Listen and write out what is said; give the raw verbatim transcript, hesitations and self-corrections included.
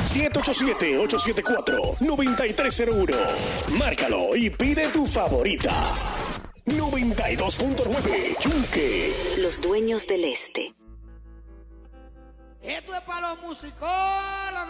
siete ocho siete, ocho siete cuatro, nueve tres cero uno. Márcalo y pide tu favorita. noventa y dos punto nueve Yunque. Los dueños del este. Esto es para los músicos.